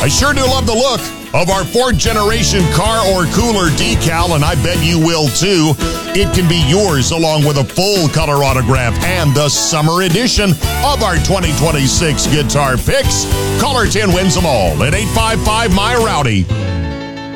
I sure do love the look of our fourth generation car or cooler decal, and I bet you will too. It can be yours along with a full color autograph and the summer edition of our 2026 Guitar Picks. Caller 10 wins them all at 855-MY-ROWDY.